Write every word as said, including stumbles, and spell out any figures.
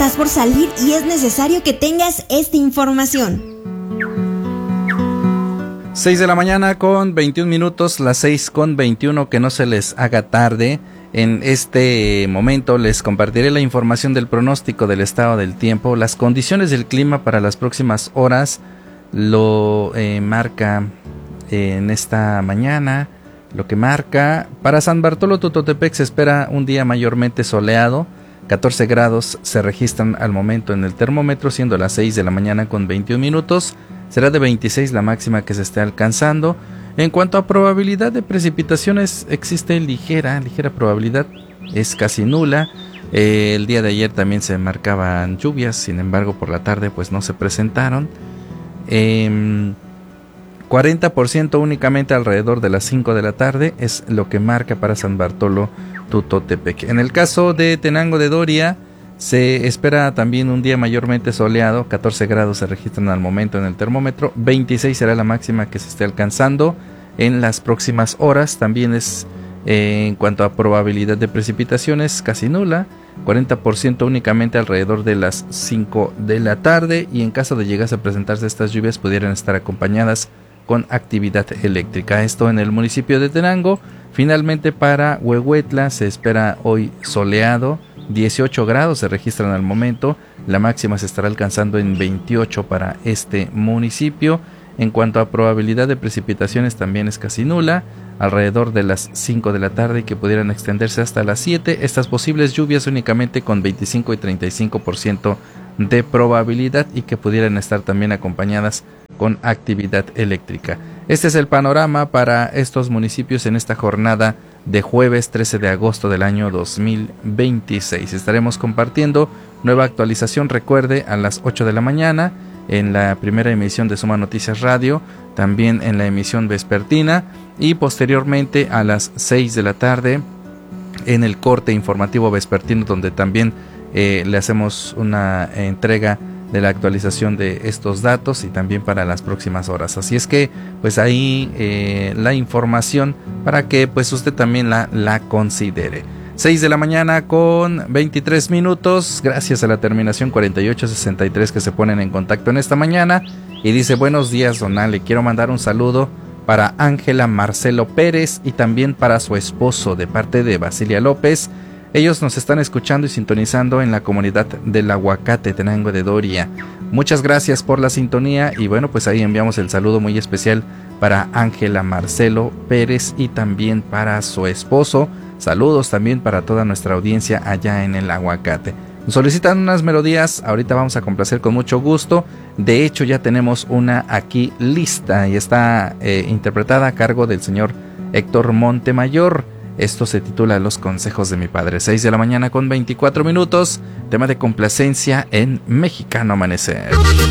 estás por salir y es necesario que tengas esta información. seis de la mañana con veintiún minutos, las seis con veintiuno, que no se les haga tarde. En este momento les compartiré la información del pronóstico del estado del tiempo. Las condiciones del clima para las próximas horas lo eh, marca eh, en esta mañana. Lo que marca para San Bartolo Tutotepec se espera un día mayormente soleado. catorce grados se registran al momento en el termómetro, siendo las seis de la mañana con veintiún minutos. Será de veintiséis la máxima que se esté alcanzando. En cuanto a probabilidad de precipitaciones, existe ligera, ligera probabilidad, es casi nula. Eh, el día de ayer también se marcaban lluvias, sin embargo por la tarde pues no se presentaron. Eh, cuarenta por ciento únicamente alrededor de las cinco de la tarde es lo que marca para San Bartolo Tutotepec. En el caso de Tenango de Doria, se espera también un día mayormente soleado, catorce grados se registran al momento en el termómetro, veintiséis será la máxima que se esté alcanzando en las próximas horas. También es eh, en cuanto a probabilidad de precipitaciones casi nula, cuarenta por ciento únicamente alrededor de las cinco de la tarde, y en caso de llegarse a presentarse estas lluvias pudieran estar acompañadas con actividad eléctrica. Esto en el municipio de Tenango. Finalmente para Huehuetla se espera hoy soleado, dieciocho grados se registran al momento, la máxima se estará alcanzando en veintiocho para este municipio. En cuanto a probabilidad de precipitaciones también es casi nula, alrededor de las cinco de la tarde, y que pudieran extenderse hasta las siete. Estas posibles lluvias únicamente con veinticinco y treinta y cinco por ciento de probabilidad, y que pudieran estar también acompañadas con actividad eléctrica. Este es el panorama para estos municipios en esta jornada de jueves trece de agosto del año dos mil veintiséis. Estaremos compartiendo nueva actualización, recuerde, a las ocho de la mañana en la primera emisión de Suma Noticias Radio, también en la emisión vespertina, y posteriormente a las seis de la tarde en el corte informativo vespertino, donde también eh, le hacemos una entrega de la actualización de estos datos y también para las próximas horas. Así es que pues ahí eh, la información para que pues usted también la, la considere. seis de la mañana con veintitrés minutos, gracias a la terminación cuarenta y ocho sesenta y tres que se ponen en contacto en esta mañana, y dice: buenos días, don Ale, quiero mandar un saludo para Ángela Marcelo Pérez y también para su esposo de parte de Basilia López. Ellos nos están escuchando y sintonizando en la comunidad del Aguacate, Tenango de Doria. Muchas gracias por la sintonía, y bueno, pues ahí enviamos el saludo muy especial para Ángela Marcelo Pérez y también para su esposo. Saludos también para toda nuestra audiencia allá en el Aguacate. Nos solicitan unas melodías, ahorita vamos a complacer con mucho gusto. De hecho ya tenemos una aquí lista y está eh, interpretada a cargo del señor Héctor Montemayor. Esto se titula Los consejos de mi padre. seis de la mañana con veinticuatro minutos, tema de complacencia en Mexicano Amanecer.